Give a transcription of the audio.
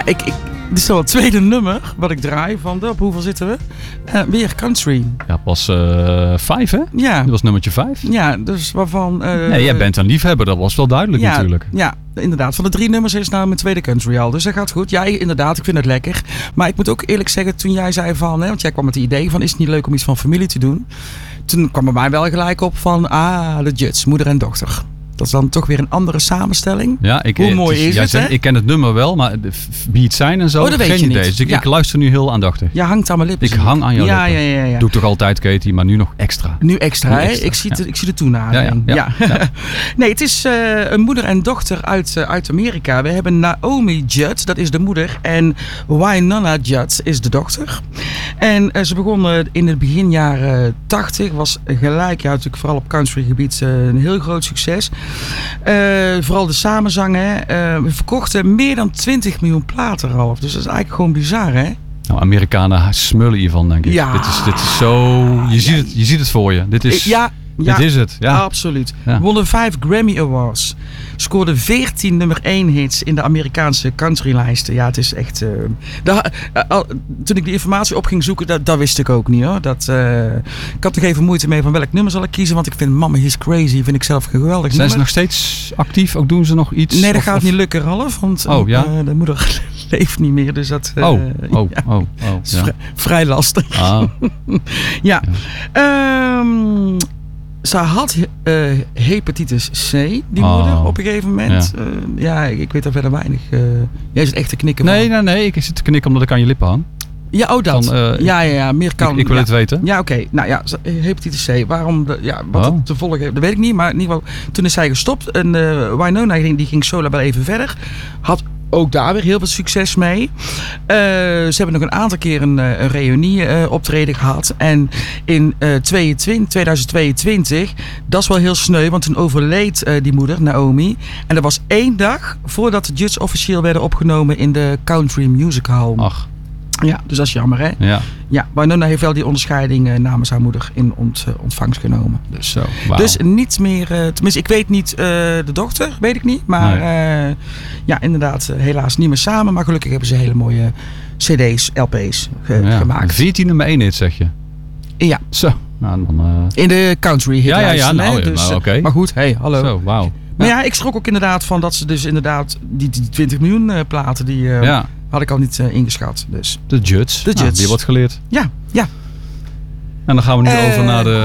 dit is al het tweede nummer wat ik draai van op hoeveel zitten we? Weer country. Ja, pas 5 hè? Ja. Dat was nummertje 5. Ja, dus waarvan... nee, jij bent een liefhebber, dat was wel duidelijk natuurlijk. Ja, inderdaad. Van de 3 nummers is nou mijn tweede country al. Dus dat gaat goed. Ja, inderdaad, ik vind het lekker. Maar ik moet ook eerlijk zeggen, toen jij zei van... want jij kwam met het idee van, is het niet leuk om iets van familie te doen? Toen kwam er mij wel gelijk op van, de Judds, moeder en dochter. Dat is dan toch weer een andere samenstelling. Ja, hoe mooi is het, hè? Ik ken het nummer wel, maar wie het zijn en zo, dat weet geen je idee. niet. Dus ik luister nu heel aandachtig. Je hangt aan mijn lippen. Ik hang aan jouw lippen. Ja. Doe ik toch altijd, Katie, maar nu nog extra. Nu extra, hè? Ik zie de toenadering. Ja. Nee, het is een moeder en dochter uit Amerika. We hebben Naomi Judd, dat is de moeder. En Wynonna Judd is de dochter. En ze begonnen in het begin jaren 80. Was gelijk, natuurlijk vooral op countrygebied een heel groot succes. Vooral de samenzangen. We verkochten meer dan 20 miljoen platen, Ralf. Dus dat is eigenlijk gewoon bizar, hè? Nou, Amerikanen smullen hiervan, denk ik. Ja. Dit is zo... Je ziet het voor je. Dit is... Dit is het, ja. Absoluut. Ja. Wonnen 5 Grammy Awards. Scoorde 14 nummer 1 hits in de Amerikaanse countrylijsten. Ja, het is echt... toen ik die informatie op ging zoeken, dat wist ik ook niet, hoor. Ik had nog even moeite mee van welk nummer zal ik kiezen. Want ik vind Mama He's Crazy, vind ik zelf geweldig. Zijn ze nog steeds actief? Ook doen ze nog iets? Nee, dat gaat niet lukken, Ralf. Want de moeder leeft niet meer. Dus dat... is vrij lastig. Ja. Ze had hepatitis C, die moeder, op een gegeven moment. Ja. Ik weet daar verder weinig. Jij zit echt te knikken. Nee. Ik zit te knikken omdat ik aan je lippen hang. Ja, dat. Meer kan. Ik wil het weten. Ja, oké. Nou ja, hepatitis C. Waarom? Wat het te volgen heeft, dat weet ik niet. Maar in ieder geval, toen is zij gestopt. En Wynonna die ging solo wel even verder. Had ook daar weer heel veel succes mee. Ze hebben nog een aantal keer een reunie optreden gehad. En in 2022, dat is wel heel sneu, want toen overleed die moeder, Naomi. En dat was 1 dag voordat de Judds officieel werden opgenomen in de Country Music Hall. Ach. Ja, dus dat is jammer, hè? Ja, Wynonna heeft wel die onderscheiding namens haar moeder in ontvangst genomen. Dus, zo, wow. Dus niet meer... tenminste, ik weet niet de dochter, weet ik niet. Maar inderdaad, helaas niet meer samen. Maar gelukkig hebben ze hele mooie cd's, LP's gemaakt. 14 nummer 1 hit, zeg je? Ja. Zo, nou dan... In de country hitlijsten. Oké. Maar goed, hallo. Zo, wauw. Maar ja, ik schrok ook inderdaad van dat ze dus inderdaad die 20 miljoen platen, die had ik al niet ingeschat. Dus. De Judds. Die wordt geleerd. Ja. En dan gaan we nu over naar de...